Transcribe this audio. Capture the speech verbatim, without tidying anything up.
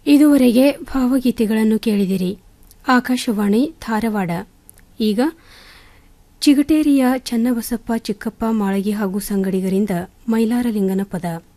ಇದುವರೆಗೆ ಭಾವಗೀತೆಗಳನ್ನು ಕೇಳಿದಿರಿ. ಆಕಾಶವಾಣಿ ಧಾರವಾಡ. ಈಗ ಚಿಗಟೇರಿಯ ಚನ್ನಬಸಪ್ಪ ಚಿಕ್ಕಪ್ಪ ಮಾಳಗಿ ಹಾಗೂ ಸಂಗಡಿಗರಿಂದ ಮೈಲಾರಲಿಂಗನ ಪದ.